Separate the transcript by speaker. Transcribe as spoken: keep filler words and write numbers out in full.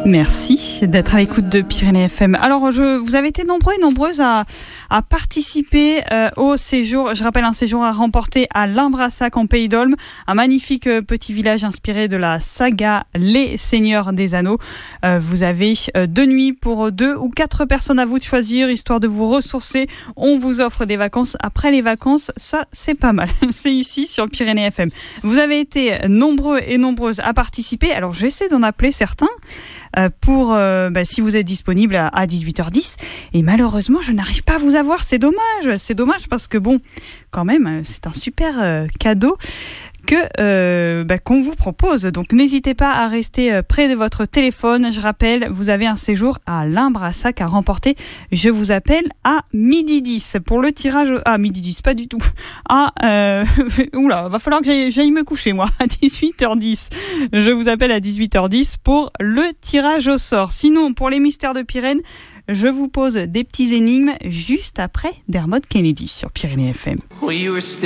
Speaker 1: Merci d'être à l'écoute de Pyrénées F M. Alors, je, vous avez été nombreux et nombreuses à, à participer euh, au séjour. Je rappelle un séjour à remporter à Limbrassac en Pays d'Olme, un magnifique euh, petit village inspiré de la saga Les Seigneurs des Anneaux. Euh, vous avez euh, deux nuits pour deux ou quatre personnes, à vous de choisir, histoire de vous ressourcer. On vous offre des vacances après les vacances. Ça, c'est pas mal. C'est ici sur Pyrénées F M. Vous avez été nombreux et nombreuses à participer. Alors, j'essaie d'en appeler certains. Pour euh, bah, si vous êtes disponible à, à dix-huit heures dix, et malheureusement je n'arrive pas à vous avoir, c'est dommage, c'est dommage parce que bon, quand même c'est un super euh, cadeau que euh, bah, qu'on vous propose. Donc n'hésitez pas à rester près de votre téléphone. Je rappelle, vous avez un séjour à Limbrassac à remporter. Je vous appelle à midi dix pour le tirage. Ah, midi dix, pas du tout. Ah, euh, oula, va falloir que j'aille, j'aille me coucher moi à dix-huit heures dix. Je vous appelle à dix-huit heures dix pour le tirage au sort. Sinon, pour les mystères de Pyrénées, je vous pose des petits énigmes juste après Dermot Kennedy sur Pyrénées F M.